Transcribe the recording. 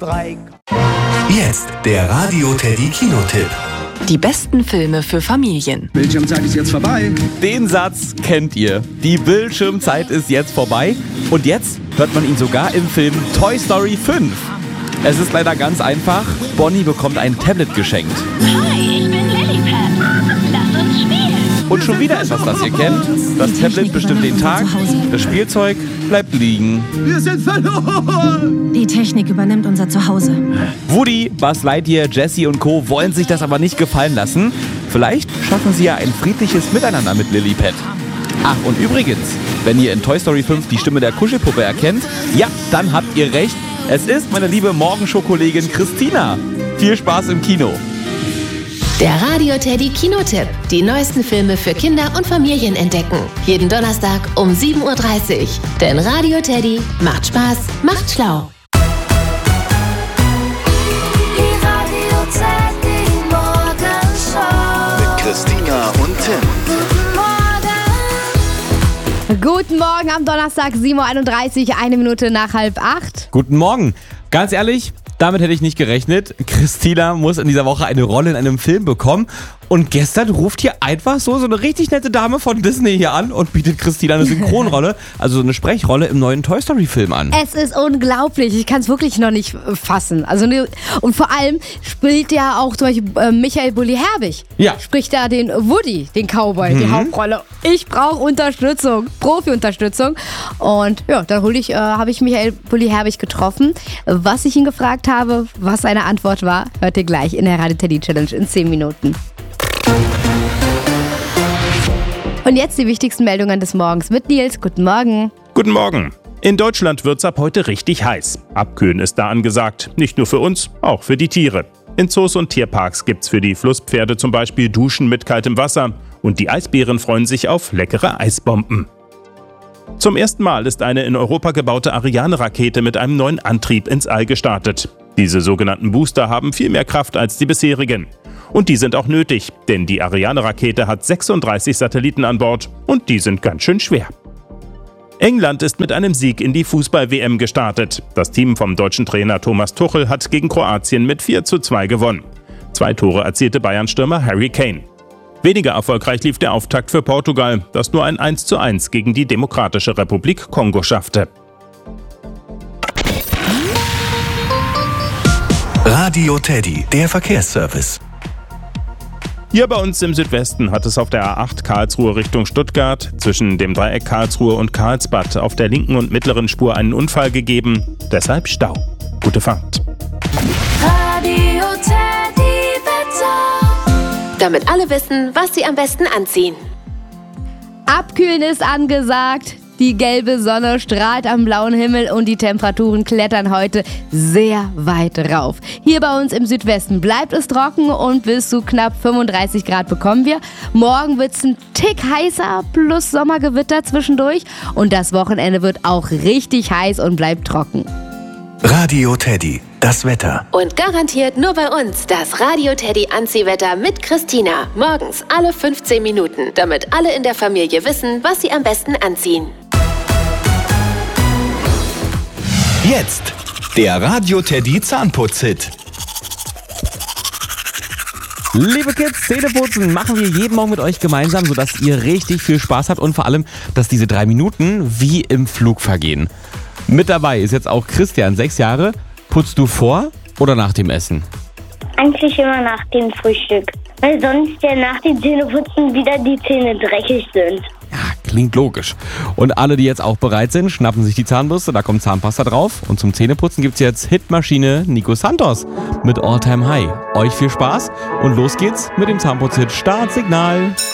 3. Jetzt der Radio Teddy Kinotipp. Die besten Filme für Familien. Bildschirmzeit ist jetzt vorbei. Den Satz kennt ihr. Die Bildschirmzeit ist jetzt vorbei. Und jetzt hört man ihn sogar im Film Toy Story 5. Es ist leider ganz einfach. Bonnie bekommt ein Tablet geschenkt. Hi, ich bin Lilliput. Lass uns spielen. Und schon wieder etwas, das ihr kennt. Das Tablet bestimmt den Tag. Das Spielzeug bleibt liegen. Wir sind verloren. Die Technik übernimmt unser Zuhause. Woody, Buzz Lightyear, Jessie und Co. wollen sich das aber nicht gefallen lassen. Vielleicht schaffen sie ja ein friedliches Miteinander mit Lilliput. Ach, und übrigens, wenn ihr in Toy Story 5 die Stimme der Kuschelpuppe erkennt, ja, dann habt ihr recht. Es ist meine liebe Morgenshow-Kollegin Christina. Viel Spaß im Kino. Der Radio Teddy Kinotipp. Die neuesten Filme für Kinder und Familien entdecken. Jeden Donnerstag um 7:30 Uhr. Denn Radio Teddy macht Spaß, macht schlau. Die Radio Teddy Morgenshow. Mit Christina und Tim. Guten Morgen am Donnerstag, 7:31 Uhr, 1 Minute nach 7:30. Guten Morgen. Ganz ehrlich, damit hätte ich nicht gerechnet. Christina muss in dieser Woche eine Rolle in einem Film bekommen. Und gestern ruft hier einfach so eine richtig nette Dame von Disney hier an und bietet Christina eine Synchronrolle, also eine Sprechrolle im neuen Toy Story Film an. Es ist unglaublich, ich kann es wirklich noch nicht fassen. Und vor allem spielt ja auch zum Beispiel Michael Bulli Herbig. Ja. Spricht da den Woody, den Cowboy, die Hauptrolle. Ich brauche Unterstützung, Profi-Unterstützung. Und ja, dann habe ich Michael Bulli Herbig getroffen. Was ich ihn gefragt habe, was seine Antwort war, hört ihr gleich in der Radio Teddy Challenge in 10 Minuten. Und jetzt die wichtigsten Meldungen des Morgens mit Nils. Guten Morgen. Guten Morgen. In Deutschland wird's ab heute richtig heiß. Abkühlen ist da angesagt. Nicht nur für uns, auch für die Tiere. In Zoos und Tierparks gibt's für die Flusspferde zum Beispiel Duschen mit kaltem Wasser. Und die Eisbären freuen sich auf leckere Eisbomben. Zum ersten Mal ist eine in Europa gebaute Ariane-Rakete mit einem neuen Antrieb ins All gestartet. Diese sogenannten Booster haben viel mehr Kraft als die bisherigen. Und die sind auch nötig, denn die Ariane-Rakete hat 36 Satelliten an Bord und die sind ganz schön schwer. England ist mit einem Sieg in die Fußball-WM gestartet. Das Team vom deutschen Trainer Thomas Tuchel hat gegen Kroatien mit 4:2 gewonnen. 2 Tore erzielte Bayern-Stürmer Harry Kane. Weniger erfolgreich lief der Auftakt für Portugal, das nur ein 1:1 gegen die Demokratische Republik Kongo schaffte. Radio Teddy, der Verkehrsservice. Hier bei uns im Südwesten hat es auf der A8 Karlsruhe Richtung Stuttgart zwischen dem Dreieck Karlsruhe und Karlsbad auf der linken und mittleren Spur einen Unfall gegeben. Deshalb Stau. Gute Fahrt. Radio Teddy Wetter. Damit alle wissen, was sie am besten anziehen. Abkühlen ist angesagt. Die gelbe Sonne strahlt am blauen Himmel und die Temperaturen klettern heute sehr weit rauf. Hier bei uns im Südwesten bleibt es trocken und bis zu knapp 35 Grad bekommen wir. Morgen wird es ein Tick heißer plus Sommergewitter zwischendurch und das Wochenende wird auch richtig heiß und bleibt trocken. Radio Teddy, das Wetter. Und garantiert nur bei uns das Radio Teddy Anziehwetter mit Christina. Morgens alle 15 Minuten, damit alle in der Familie wissen, was sie am besten anziehen. Jetzt der Radio Teddy Zahnputz-Hit. Liebe Kids, Zähneputzen machen wir jeden Morgen mit euch gemeinsam, sodass ihr richtig viel Spaß habt und vor allem, dass diese 3 Minuten wie im Flug vergehen. Mit dabei ist jetzt auch Christian, 6 Jahre. Putzt du vor oder nach dem Essen? Eigentlich immer nach dem Frühstück, weil sonst ja nach dem Zähneputzen wieder die Zähne dreckig sind. Ja, klingt logisch. Und alle, die jetzt auch bereit sind, schnappen sich die Zahnbürste, da kommt Zahnpasta drauf. Und zum Zähneputzen gibt's jetzt Hitmaschine Nico Santos mit All Time High. Euch viel Spaß und los geht's mit dem Zahnputz-Hit Startsignal.